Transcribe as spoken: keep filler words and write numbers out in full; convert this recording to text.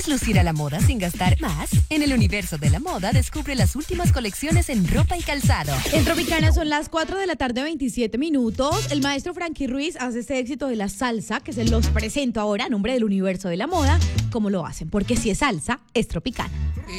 lucir a la moda sin gastar más? En el universo de la moda, descubre las últimas colecciones en ropa y calzado. En Tropicana son las cuatro de la tarde, veintisiete minutos. El maestro Frankie Ruiz hace este éxito de la salsa, que se los presento ahora a nombre del universo de la moda, como lo hacen, porque si es salsa, es Tropicana.